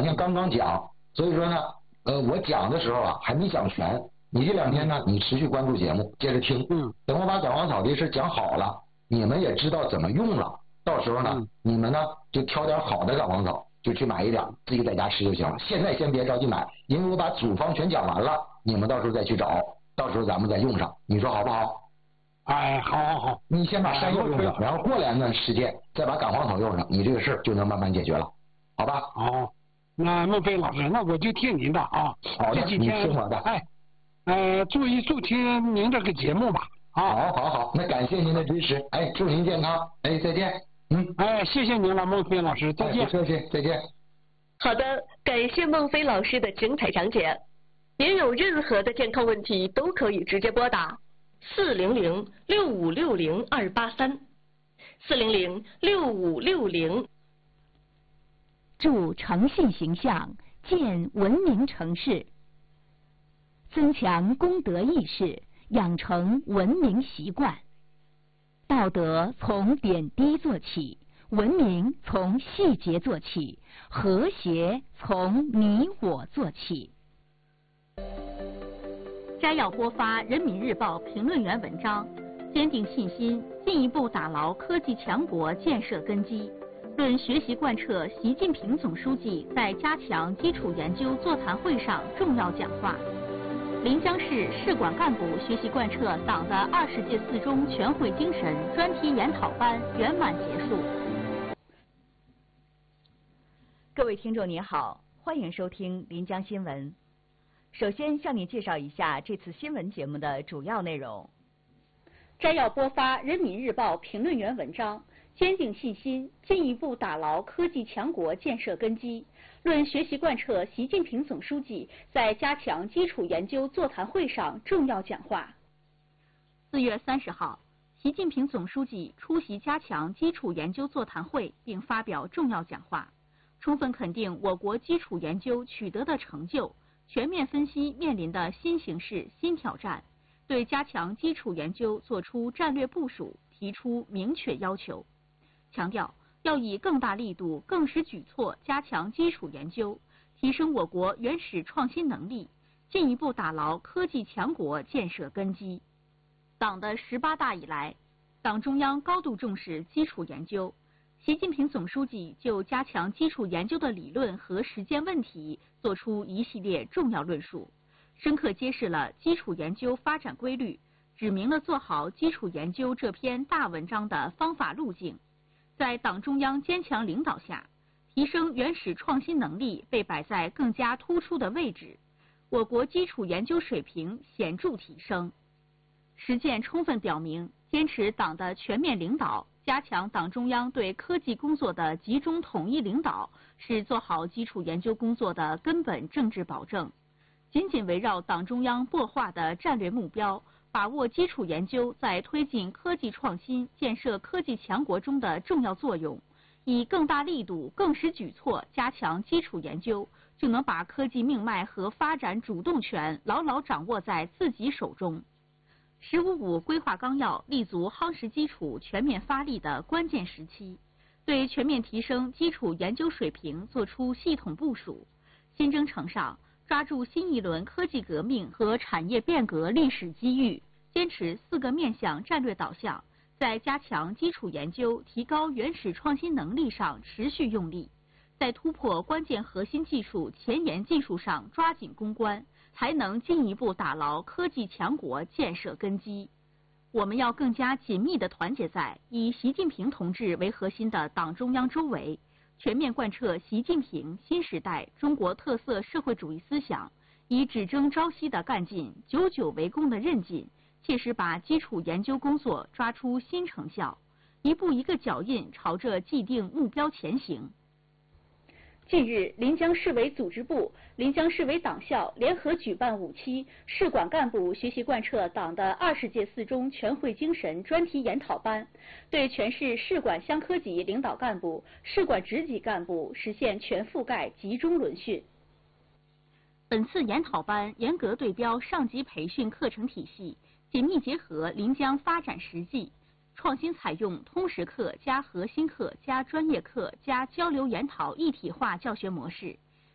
天刚刚讲，所以说呢，我讲的时候啊还没讲全。你这2天呢，你持续关注节目，接着听。等我把感光草这事讲好了，你们也知道怎么用了。到时候呢，你们呢就挑点好的感光草，就去买一点，自己在家吃就行了。现在先别着急买，因为我把组方全讲完了，你们到时候再去找，到时候咱们再用上，你说好不好？ 哎，好， 你先把山药用上，然后过2段时间再把感光草用上，你这个事儿就能慢慢解决了，好吧？ 好，那孟非老师，那我就听您的啊。 好的，你听我的。 注意收听您这个节目吧。 好，那感谢您的支持，祝您健康，再见。 谢谢您了，孟非老师，再见。 不客气，再见。 好的，感谢孟非老师的精彩讲解。您有任何的健康问题都可以直接拨打400-6560-283，400-6560。 助诚信形象，建文明城市，增强公德意识，养成文明习惯。道德从点滴做起，文明从细节做起，和谐从你我做起。摘要播发《人民日报》评论员文章，坚定信心，进一步打牢科技强国建设根基。论学习贯彻习近平总书记在加强基础研究座谈会上重要讲话。临江市市管干部学习贯彻党的20届4中全会精神专题研讨班圆满结束。各位听众您好，欢迎收听临江新闻。首先向你介绍一下这次新闻节目的主要内容。摘要播发《人民日报》评论员文章，坚定信心，进一步打牢科技强国建设根基。论学习贯彻习近平总书记在加强基础研究座谈会上重要讲话。4月30号，习近平总书记出席加强基础研究座谈会并发表重要讲话，充分肯定我国基础研究取得的成就，全面分析面临的新形势、新挑战，对加强基础研究作出战略部署，提出明确要求，强调要以更大力度、更实举措加强基础研究，提升我国原始创新能力，进一步打牢科技强国建设根基。党的18大以来，党中央高度重视基础研究。习近平总书记就加强基础研究的理论和实践问题作出一系列重要论述，深刻揭示了基础研究发展规律，指明了做好基础研究这篇大文章的方法路径。在党中央坚强领导下，提升原始创新能力被摆在更加突出的位置，我国基础研究水平显著提升。实践充分表明，坚持党的全面领导，加强党中央对科技工作的集中统一领导，是做好基础研究工作的根本政治保证。紧紧围绕党中央擘画的战略目标，把握基础研究在推进科技创新、建设科技强国中的重要作用，以更大力度、更实举措加强基础研究，就能把科技命脉和发展主动权牢牢掌握在自己手中。“15+5”规划纲要立足夯实基础、全面发力的关键时期，对全面提升基础研究水平作出系统部署，新征程上抓住新一轮科技革命和产业变革历史机遇，坚持4个面向战略导向，在加强基础研究、提高原始创新能力上持续用力，在突破关键核心技术、前沿技术上抓紧攻关，才能进一步打牢科技强国建设根基。我们要更加紧密地团结在以习近平同志为核心的党中央周围，全面贯彻习近平新时代中国特色社会主义思想，以只争朝夕的干劲、久久为功的韧劲，切实把基础研究工作抓出新成效，一步一个脚印朝着既定目标前行。近日，临江市委组织部、临江市委党校联合举办5期市管干部学习贯彻党的20届4中全会精神专题研讨班，对全市市管乡科级领导干部、市管职级干部实现全覆盖集中轮训。本次研讨班严格对标上级培训课程体系，紧密结合临江发展实际，创新采用通识课加核心课加专业课加交流研讨一体化教学模式，